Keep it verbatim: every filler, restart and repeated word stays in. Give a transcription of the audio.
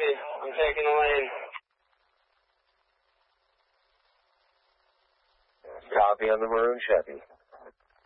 Copy. I'm taking the lane. Copy on the maroon Chevy.